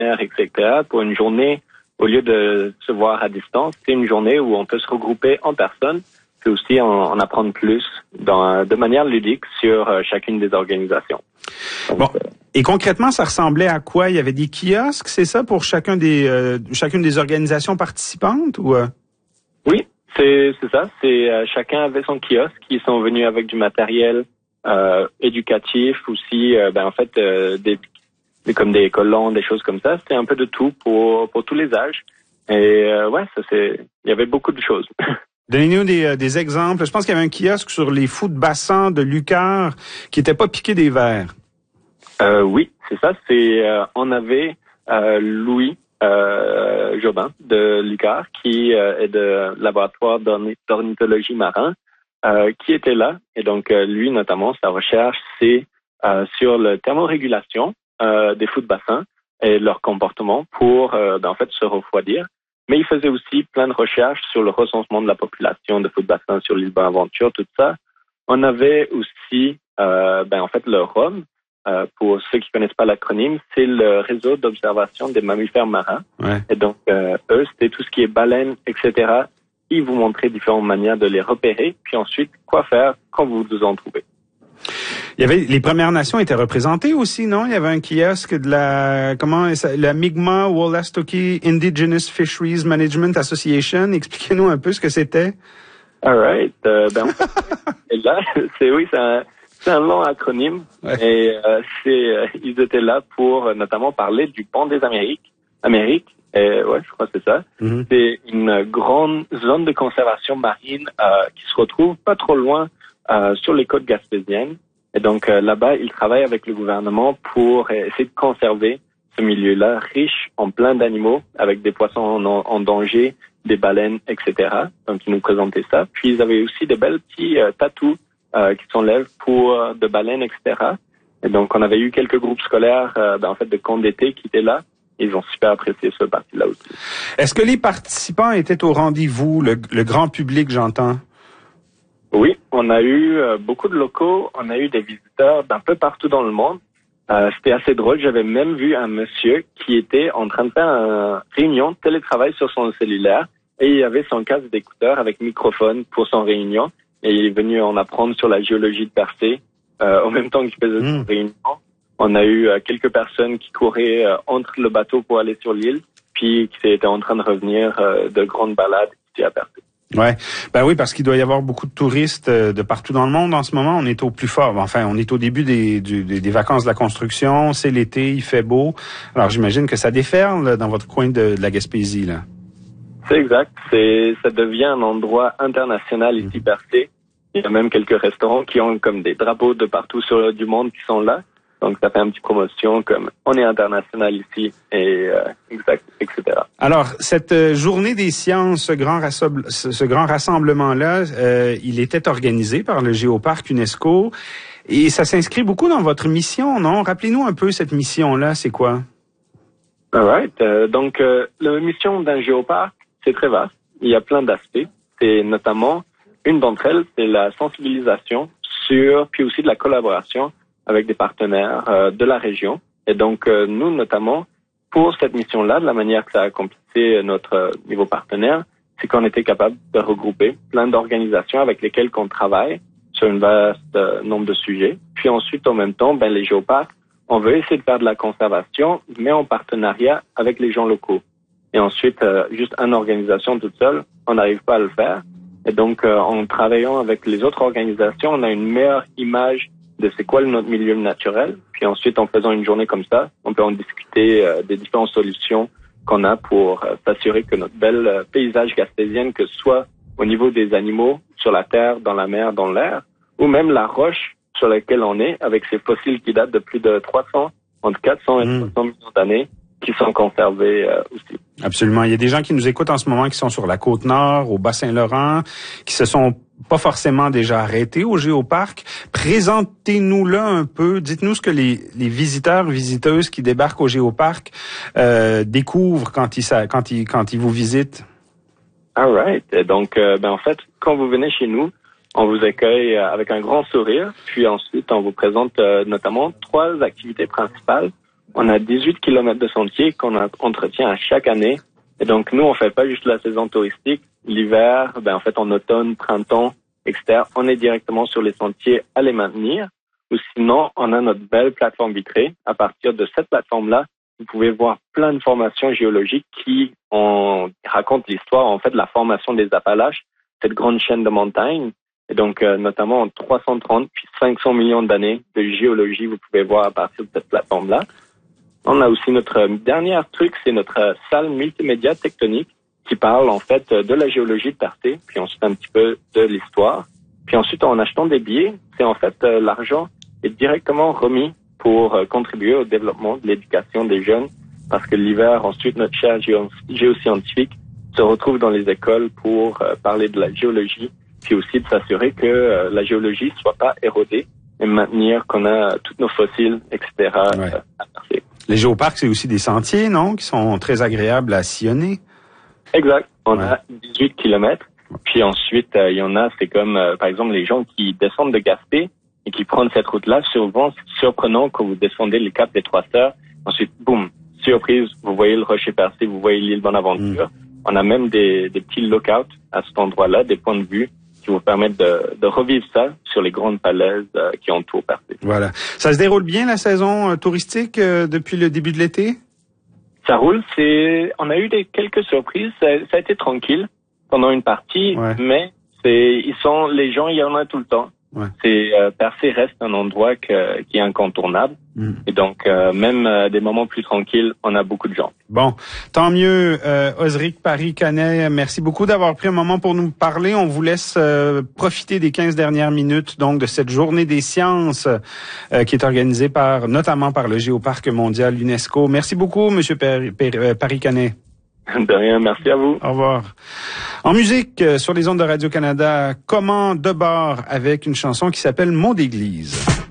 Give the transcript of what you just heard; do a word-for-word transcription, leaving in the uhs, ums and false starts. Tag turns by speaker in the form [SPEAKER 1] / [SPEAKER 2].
[SPEAKER 1] et cetera. Pour une journée, au lieu de se voir à distance, c'est une journée où on peut se regrouper en personne, puis aussi en, en apprendre plus dans, de manière ludique sur euh, chacune des organisations. Donc,
[SPEAKER 2] bon.
[SPEAKER 1] euh,
[SPEAKER 2] Et concrètement, ça ressemblait à quoi? Il y avait des kiosques, c'est ça, pour chacun des euh, chacune des organisations participantes ou euh?
[SPEAKER 1] Oui, c'est c'est ça. C'est euh, chacun avait son kiosque. Ils sont venus avec du matériel euh, éducatif aussi. Euh, ben en fait, euh, des, des comme des collants, des choses comme ça. C'était un peu de tout pour pour tous les âges. Et euh, ouais, ça c'est. Il y avait beaucoup de choses.
[SPEAKER 2] Donnez-nous des, euh, des exemples. Je pense qu'il y avait un kiosque sur les fous de bassin de Lucar qui était pas piqué des verres.
[SPEAKER 1] Euh, oui, c'est ça. C'est euh, on avait euh, Louis euh, Jobin de Lucar qui euh, est de laboratoire d'orni- d'ornithologie marin euh, qui était là. Et donc euh, lui notamment sa recherche c'est euh, sur la thermorégulation euh, des fous de bassin et leur comportement pour euh, ben, en fait se refroidir. Mais il faisait aussi plein de recherches sur le recensement de la population de fous de bassin sur l'île Bonaventure, tout ça. On avait aussi euh, ben en fait le R O M. Euh, pour ceux qui connaissent pas l'acronyme, c'est le réseau d'observation des mammifères marins.
[SPEAKER 2] Ouais.
[SPEAKER 1] Et donc, euh, eux, c'était tout ce qui est baleines, et cetera. Ils vous montraient différentes manières de les repérer, puis ensuite, quoi faire quand vous vous en trouvez.
[SPEAKER 2] Il y avait les Premières Nations étaient représentées aussi, non? Il y avait un kiosque de la comment la Mi'kmaq Wolastoqey Indigenous Fisheries Management Association. Expliquez-nous un peu ce que c'était.
[SPEAKER 1] All right. Euh, ben, en fait, et là, c'est oui, c'est un C'est un long acronyme ouais. et euh, c'est euh, ils étaient là pour euh, notamment parler du pont des Amériques. Amériques, et ouais, je crois que c'est ça. Mm-hmm. C'est une grande zone de conservation marine euh, qui se retrouve pas trop loin euh, sur les côtes gaspésiennes. Et donc euh, là-bas, ils travaillent avec le gouvernement pour euh, essayer de conserver ce milieu-là riche en plein d'animaux, avec des poissons en, en danger, des baleines, et cetera. Donc ils nous présentaient ça. Puis ils avaient aussi des belles petits euh, tatous. Euh, qui s'enlèvent pour euh, de baleines, et cetera. Et donc, on avait eu quelques groupes scolaires, euh, ben, en fait, de camps d'été qui étaient là. Ils ont super apprécié ce parti-là aussi.
[SPEAKER 2] Est-ce que les participants étaient au rendez-vous, le, le grand public, j'entends?
[SPEAKER 1] Oui, on a eu euh, beaucoup de locaux. On a eu des visiteurs d'un peu partout dans le monde. Euh, c'était assez drôle. J'avais même vu un monsieur qui était en train de faire une réunion de télétravail sur son cellulaire et il avait son casque d'écouteur avec microphone pour son réunion. Et il est venu en apprendre sur la géologie de Percé, euh, en même temps qu'il faisait mmh. son réunion. On a eu euh, quelques personnes qui couraient euh, entre le bateau pour aller sur l'île, puis qui étaient en train de revenir euh, de grandes balades ici à Percé.
[SPEAKER 2] Ouais, ben oui, parce qu'il doit y avoir beaucoup de touristes euh, de partout dans le monde en ce moment. On est au plus fort. Enfin, on est au début des, du, des, des vacances de la construction. C'est l'été, il fait beau. Alors, j'imagine que ça déferle là, dans votre coin de, de la Gaspésie, là.
[SPEAKER 1] C'est exact. C'est, ça devient un endroit international ici, mmh. Percé. Il y a même quelques restaurants qui ont comme des drapeaux de partout sur du monde qui sont là. Donc, ça fait une petite promotion comme on est international ici et euh, exact, et cetera.
[SPEAKER 2] Alors, cette euh, journée des sciences, ce grand, rassemble, ce, ce grand rassemblement-là, euh, il était organisé par le Géoparc UNESCO et ça s'inscrit beaucoup dans votre mission, non? Rappelez-nous un peu cette mission-là, c'est quoi?
[SPEAKER 1] All right. Euh, donc, euh, la mission d'un géoparc, c'est très vaste. Il y a plein d'aspects. C'est notamment, une d'entre elles, c'est la sensibilisation sur, puis aussi de la collaboration avec des partenaires euh, de la région. Et donc, euh, nous, notamment, pour cette mission-là, de la manière que ça a accomplissé notre euh, niveau partenaire, c'est qu'on était capable de regrouper plein d'organisations avec lesquelles on travaille sur un vaste euh, nombre de sujets. Puis ensuite, en même temps, ben, les géoparcs, on veut essayer de faire de la conservation, mais en partenariat avec les gens locaux. Et ensuite, euh, juste une organisation toute seule, on n'arrive pas à le faire. Et donc, euh, en travaillant avec les autres organisations, on a une meilleure image de c'est quoi notre milieu naturel. Puis ensuite, en faisant une journée comme ça, on peut en discuter euh, des différentes solutions qu'on a pour euh, s'assurer que notre bel euh, paysage gaspésien, que ce soit au niveau des animaux, sur la terre, dans la mer, dans l'air, ou même la roche sur laquelle on est, avec ces fossiles qui datent de plus de trois cents, entre quatre cents et trois cents millions d'années, qui sont conservés euh, aussi.
[SPEAKER 2] Absolument. Il y a des gens qui nous écoutent en ce moment qui sont sur la Côte-Nord, au Bas-Saint-Laurent, qui se sont pas forcément déjà arrêtés au Géoparc. Présentez-nous-là un peu. Dites-nous ce que les, les visiteurs, visiteuses qui débarquent au Géoparc euh, découvrent quand ils, quand ils, quand ils vous visitent.
[SPEAKER 1] All right. Et donc, euh, ben en fait, quand vous venez chez nous, on vous accueille avec un grand sourire. Puis ensuite, on vous présente euh, notamment trois activités principales On a dix-huit kilomètres de sentiers qu'on entretient à chaque année. Et donc, nous, on fait pas juste la saison touristique. L'hiver, ben, en fait, en automne, printemps, et cetera, on est directement sur les sentiers à les maintenir. Ou sinon, on a notre belle plateforme vitrée. À partir de cette plateforme-là, vous pouvez voir plein de formations géologiques qui on racontent l'histoire, en fait, de la formation des Appalaches, cette grande chaîne de montagnes. Et donc, euh, notamment en trois cent trente puis cinq cents millions d'années de géologie, vous pouvez voir à partir de cette plateforme-là. On a aussi notre dernier truc, c'est notre salle multimédia tectonique qui parle en fait de la géologie de Tarté, puis ensuite un petit peu de l'histoire. Puis ensuite, en achetant des billets, c'est en fait euh, l'argent est directement remis pour euh, contribuer au développement de l'éducation des jeunes, parce que l'hiver, ensuite, notre chaire géo- géoscientifique se retrouve dans les écoles pour euh, parler de la géologie, puis aussi de s'assurer que euh, la géologie soit pas érodée et maintenir qu'on a tous nos fossiles, et cetera.
[SPEAKER 2] Ouais.
[SPEAKER 1] Euh, à Tarté.
[SPEAKER 2] Les géoparcs, c'est aussi des sentiers, non? Qui sont très agréables à sillonner.
[SPEAKER 1] Exact. On
[SPEAKER 2] Ouais.
[SPEAKER 1] a dix-huit kilomètres. Puis ensuite, euh, il y en a, c'est comme, euh, par exemple, les gens qui descendent de Gaspé et qui prennent cette route-là. Souvent, c'est surprenant quand vous descendez le cap des Trois Sœurs. Ensuite, boum, surprise, vous voyez le Rocher Percé, vous voyez l'île Bonaventure. Mm. On a même des, des petits lookouts à cet endroit-là, des points de vue qui vous permettent de, de revivre ça sur les grandes falaises euh, qui entourent Percé.
[SPEAKER 2] Voilà. Ça se déroule bien, la saison euh, touristique, euh, depuis le début de l'été?
[SPEAKER 1] Ça roule. C'est, on a eu des quelques surprises. Ça, ça a été tranquille pendant une partie,
[SPEAKER 2] Ouais.
[SPEAKER 1] mais c'est, ils sont, les gens, il y en a tout le temps.
[SPEAKER 2] Ouais.
[SPEAKER 1] C'est euh, Percé reste un endroit que, qui est incontournable. Mm. Et donc, euh, même euh, des moments plus tranquilles, on a beaucoup de gens.
[SPEAKER 2] Bon, tant mieux. Euh, Osric Paris-Canet, merci beaucoup d'avoir pris un moment pour nous parler. On vous laisse euh, profiter des quinze dernières minutes donc de cette journée des sciences euh, qui est organisée par notamment par le Géoparc mondial UNESCO. Merci beaucoup, Monsieur Paris-Canet.
[SPEAKER 1] De rien, merci à vous.
[SPEAKER 2] Au revoir. En musique, euh, sur les ondes de Radio-Canada, Comment de bord avec une chanson qui s'appelle Mot d'église.